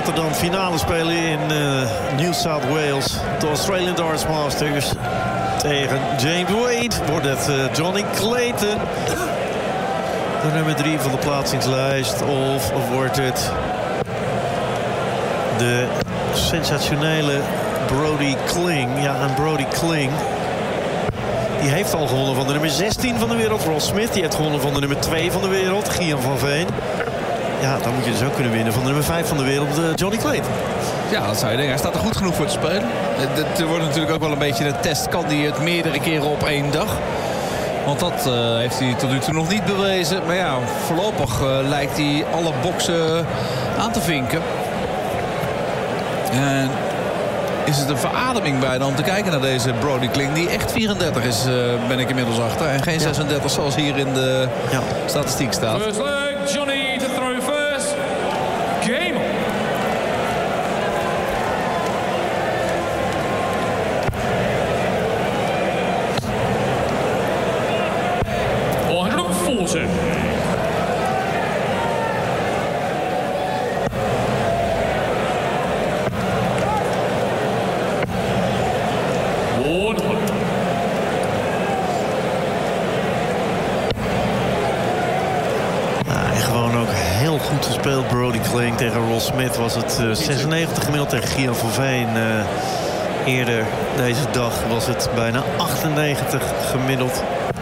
zaterdag finale spelen in New South Wales. De Australian Darts Masters tegen James Wade. Wordt het Johnny Clayton, de nummer 3 van de plaatsingslijst. Of wordt het de sensationele Brody Kling. Ja, en Brody Kling, die heeft al gewonnen van de nummer 16 van de wereld, Ross Smith. Die heeft gewonnen van de nummer 2 van de wereld, Gian van Veen. Ja, dan moet je dus ook kunnen winnen van de nummer 5 van de wereld, Johnny Clayton. Ja, dat zou je denken. Hij staat er goed genoeg voor te spelen. Het wordt natuurlijk ook wel een beetje een test. Kan hij het meerdere keren op één dag? Want dat heeft hij tot nu toe nog niet bewezen. Maar ja, voorlopig lijkt hij alle boksen aan te vinken. En is het een verademing bijna om te kijken naar deze Brody Kling, die echt 34 is, ben ik inmiddels achter. En geen 36 zoals hier in de statistiek staat. First leg, Johnny to throw first. Game on. Goed gespeeld, Brody Kling. Tegen Ross Smith was het 96 gemiddeld. Tegen Gian van Veen eerder deze dag was het bijna 98 gemiddeld.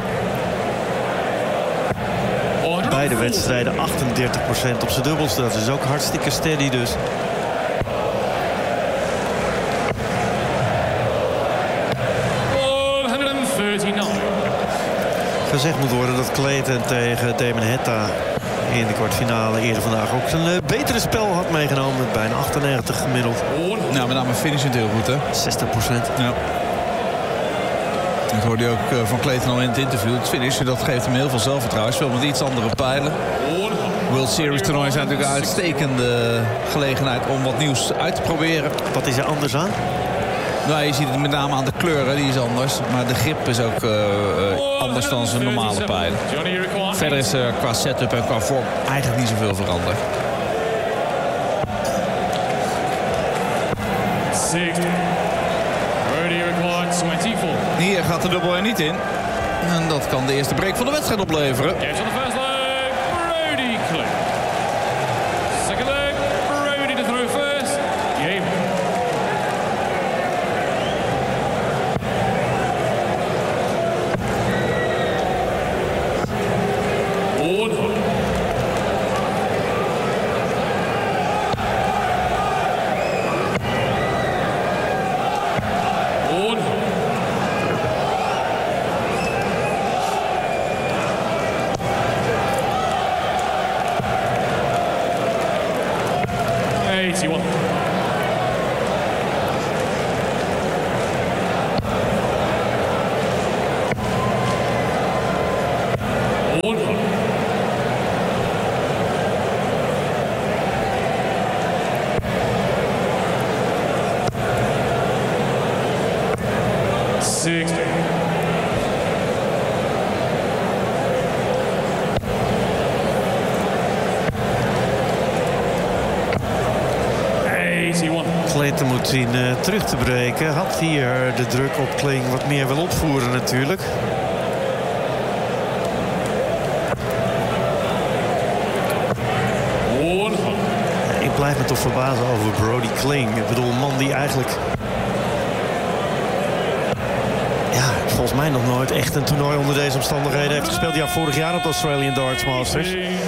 Beide wedstrijden 38% op zijn dubbels. Dat is ook hartstikke steady dus. Gezegd moet worden dat Clayton tegen Damon Heta in de kwartfinale eerder vandaag ook een betere spel had meegenomen met bijna 98 gemiddeld. Nou, met name finishend heel goed, hè? 60%. Ja. Dat hoorde je ook van Clayton al in het interview. Het finishen, dat geeft hem heel veel zelfvertrouwen. Hij speelt met iets andere pijlen. World Series toernooien zijn natuurlijk een uitstekende gelegenheid om wat nieuws uit te proberen. Wat is er anders aan? Nou, je ziet het met name aan de kleuren, die is anders. Maar de grip is ook anders dan zijn normale pijlen. Verder is er qua setup en qua vorm eigenlijk niet zoveel veranderd. Hier gaat de dubbel er niet in. En dat kan de eerste break van de wedstrijd opleveren. Clayton moet zien terug te breken. Had hier de druk op Kling wat meer wil opvoeren natuurlijk. Ik blijf me toch verbazen over Brody Kling. Ik bedoel, een man die eigenlijk volgens mij nog nooit echt een toernooi onder deze omstandigheden heeft gespeeld. Ja, vorig jaar op de Australian Darts Masters.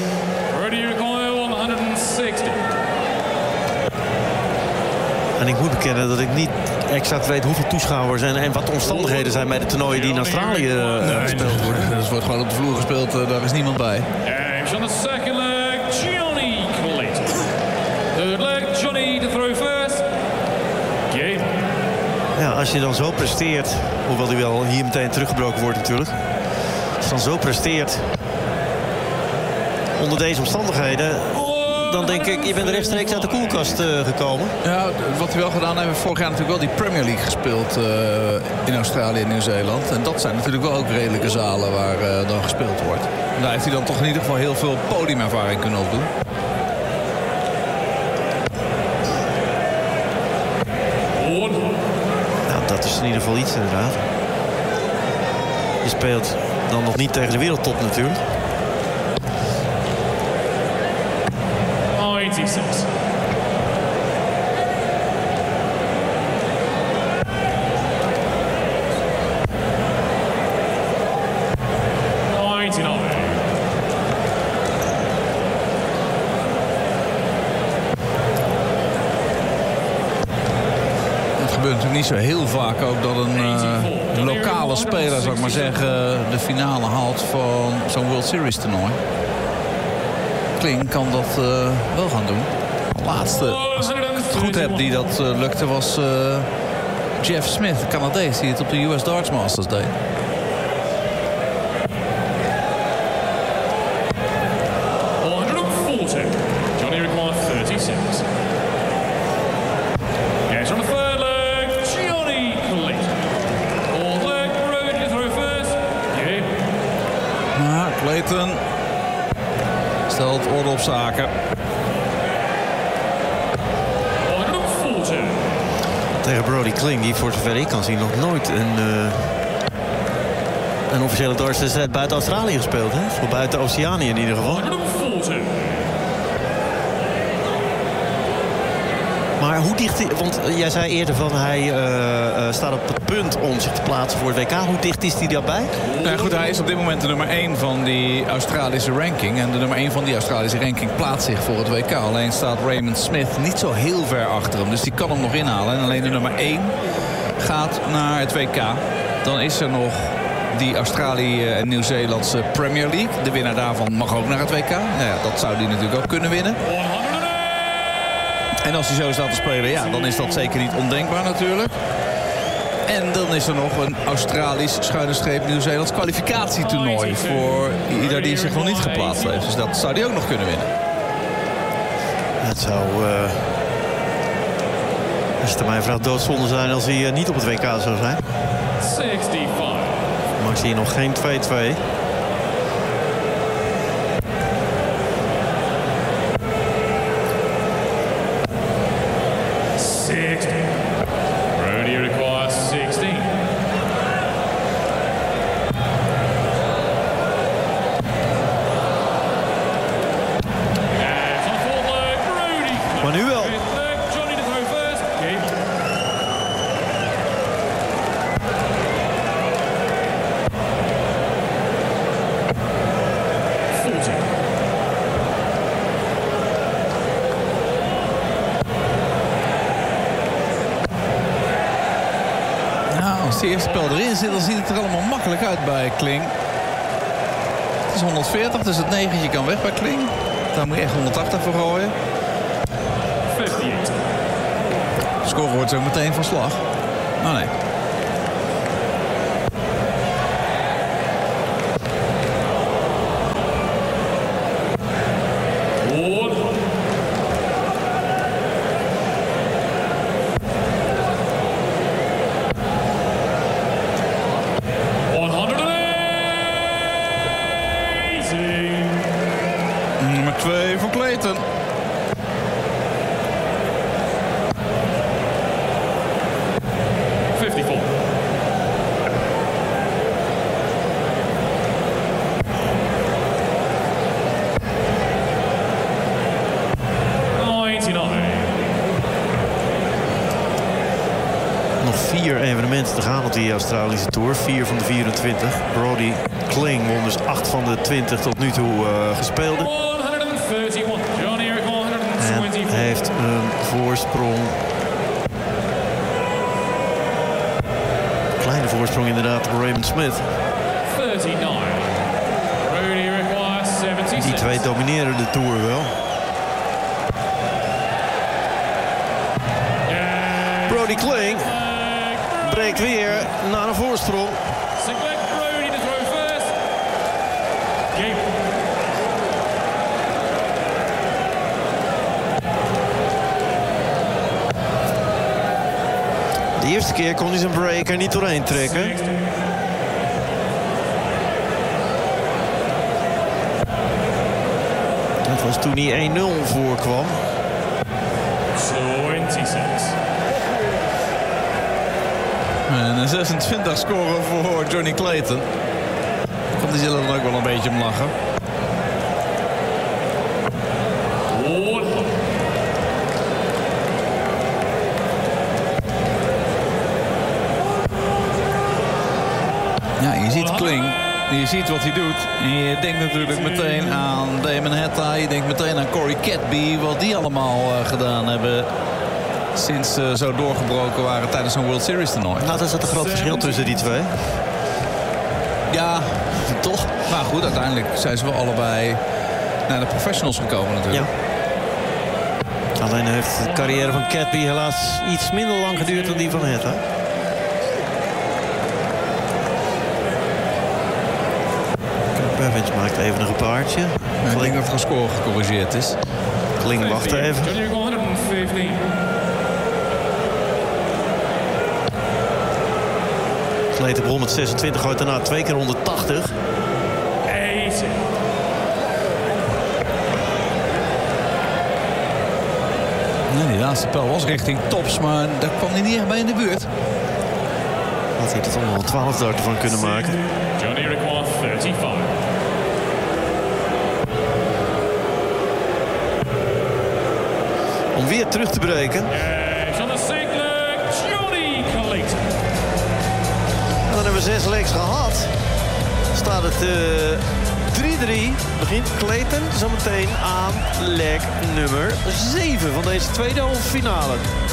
En ik moet bekennen dat ik niet exact weet hoeveel toeschouwers en wat de omstandigheden zijn bij de toernooien die in Australië gespeeld worden. Dus wordt gewoon op de vloer gespeeld, daar is niemand bij. On the second leg, Johnny Clayton. Third leg, Johnny to throw first. Game. Ja, als je dan zo presteert, hoewel die wel hier meteen teruggebroken wordt natuurlijk. Als je dan zo presteert onder deze omstandigheden, dan denk ik, je bent rechtstreeks uit de koelkast gekomen. Ja, wat hij wel gedaan heeft, vorig jaar natuurlijk wel die Premier League gespeeld in Australië en Nieuw-Zeeland. En dat zijn natuurlijk wel ook redelijke zalen waar dan gespeeld wordt. En daar heeft hij dan toch in ieder geval heel veel podiumervaring kunnen opdoen. Dus in ieder geval iets inderdaad. Je speelt dan nog niet tegen de wereldtop natuurlijk. 96. Het gebeurt natuurlijk niet zo heel vaak ook dat een lokale speler, zou ik maar zeggen, de finale haalt van zo'n World Series toernooi. Kling kan dat wel gaan doen. De laatste, als ik het goed heb, die dat lukte was Jeff Smith, de Canadees, die het op de US Darts Masters deed. Johnny requires 36. Yes, on the third leg, Johnny Clayton. Fourth leg, Brody to throw first. Yeah. Maar Clayton stelt orde op zaken. 140. Tegen Brody Kling, die voor zover ik kan zien nog nooit een officiële dartswedstrijd buiten Australië gespeeld. Hè? Voor buiten Oceanië in ieder geval. 140. Maar hoe dicht... Want jij zei eerder van hij staat op het punt om zich te plaatsen voor het WK. Hoe dicht is hij daarbij? Nou goed, hij is op dit moment de nummer 1 van die Australische ranking. En de nummer 1 van die Australische ranking plaatst zich voor het WK. Alleen staat Raymond Smith niet zo heel ver achter hem. Dus die kan hem nog inhalen. En alleen de nummer 1 gaat naar het WK. Dan is er nog die Australië en Nieuw-Zeelandse Premier League. De winnaar daarvan mag ook naar het WK. Nou ja, dat zou die natuurlijk ook kunnen winnen. En als hij zo staat te spelen, ja, dan is dat zeker niet ondenkbaar natuurlijk. En dan is er nog een Australisch _Nieuw-Zeelands kwalificatietoernooi voor ieder die zich nog niet geplaatst heeft. Dus dat zou hij ook nog kunnen winnen. Het zou, als het aan mij vraagt, doodzonde zijn als hij niet op het WK zou zijn. 65. Maar zie je nog geen 2-2. 60. Brody requires 16. And on fourth leg, Brody. Maar nu wel. Fifth leg, Johnny to throw first. Game. 40. Als de eerste spel erin zit, dan ziet het er allemaal makkelijk uit bij Kling. Het is 140, dus het negentje kan weg bij Kling. Daar moet je echt 180 voor gooien. 58. De score wordt zo meteen van slag. Oh nee. Ward. Nummer 2 voor Clayton. Nog 4 evenementen te gaan op die Australische Tour. 4 van de 24. Brody Kling won dus 8 van de 20 tot nu toe gespeelde. 131. Johnny Eric En 124. heeft een voorsprong. Kleine voorsprong inderdaad op Raymond Smith. 39. Brody requires 76. Die twee domineren de Tour wel. Brody Kling breekt weer naar een voorsprong. Sinclair Brody to throw first. Game. De eerste keer kon hij zijn break er niet doorheen trekken. 60. Dat was toen hij 1-0 voorkwam. 26. En een 26 scoren voor Johnny Clayton. Kan die zullen er ook wel een beetje om lachen. Ja, je ziet Kling. Je ziet wat hij doet. En je denkt natuurlijk meteen aan Damon Hetta. Je denkt meteen aan Corey Cadby. Wat die allemaal gedaan hebben sinds ze zo doorgebroken waren tijdens een World Series toernooi. Nou, daar zat een groot verschil tussen die twee. Ja, toch. Maar goed, uiteindelijk zijn ze wel allebei naar de professionals gekomen natuurlijk. Ja. Alleen heeft de carrière van Cadby helaas iets minder lang geduurd dan die van Hetta. Pavage maakt even een gepaardje. Ik denk dat het score gecorrigeerd is. Kling wacht even. Johnny 115. Clayton begon met 26, gooit daarna 2 keer 180. 80. Nee, die laatste pijl was richting tops, maar daar kwam hij niet echt bij in de buurt. Had hij er toch nog 12 darten van kunnen maken. Johnny requires 35. Om weer terug te breken. Yes, on the single, Johnny Clayton. En dan hebben we 6 legs gehad. Staat het 3-3. Begint Clayton zometeen aan leg nummer 7 van deze tweede halve finale.